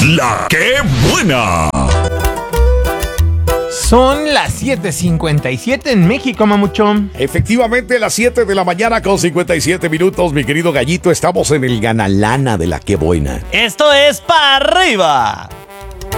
La que buena. Son las 7:57 en México, mamuchón. Efectivamente, las 7 de la mañana con 57 minutos, mi querido Gallito. Estamos en el Ganalana de la que buena. Esto es Pa' Arriba.